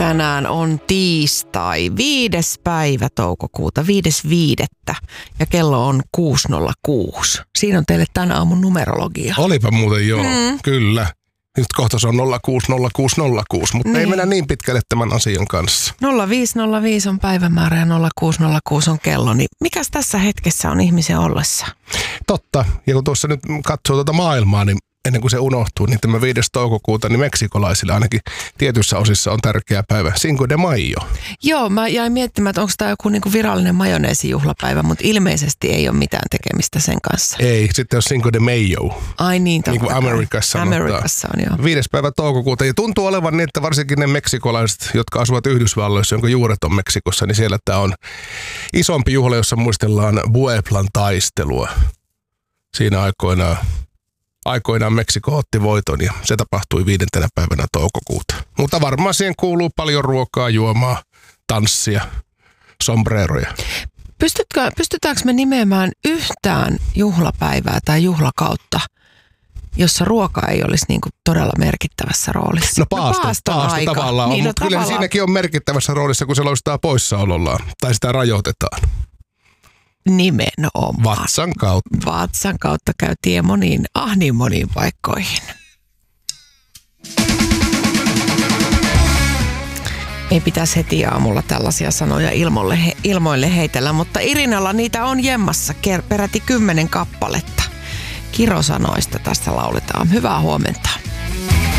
Tänään on tiistai, 5. päivä toukokuuta, 5.5. ja kello on 6.06. Siinä on teille tänä aamun numerologia. Olipa muuten joo, kyllä. Nyt kohta se on 060606, mutta ei mennä niin pitkälle tämän asian kanssa. 0505 on päivämäärä ja 0606 on kello, niin mikäs tässä hetkessä on ihmisen ollessa? Totta, ja kun tuossa nyt katsoo tuota maailmaa, niin ennen kuin se unohtuu, niin tämä 5. toukokuuta, niin meksikolaisille ainakin tietyissä osissa on tärkeä päivä. Cinco de Mayo. Joo, mä jäin miettimään, että onko tämä joku niinku virallinen majoneesijuhlapäivä, mutta ilmeisesti ei ole mitään tekemistä sen kanssa. Ei, sitten on Cinco de Mayo. Ai niin, totta. Niin kuin Amerikassa sanotaan. Amerikassa on, joo. 5. päivä toukokuuta. Ja tuntuu olevan niin, että varsinkin ne meksikolaiset, jotka asuvat Yhdysvalloissa, jonka juuret on Meksikossa, niin siellä tämä on isompi juhla, jossa muistellaan Pueblan taistelua. Siinä aikoinaan Meksiko otti voiton ja se tapahtui 5. päivänä toukokuuta. Mutta varmaan siihen kuuluu paljon ruokaa, juomaa, tanssia, sombreroja. Pystytäänkö me nimeämään yhtään juhlapäivää tai juhlakautta, jossa ruoka ei olisi niin kuin todella merkittävässä roolissa? No paasto tavallaan on, niin, mutta kyllä siinäkin on merkittävässä roolissa, kun se loistaa poissaolollaan tai sitä rajoitetaan. Nimenomaan. Vatsan kautta. Vatsan kautta käy tie niin moniin paikkoihin. Ei pitäisi heti aamulla tällaisia sanoja ilmoille heitellä, mutta Irinalla niitä on jemmassa peräti 10 kappaletta. Kirosanoista tästä lauletaan. Hyvää huomenta.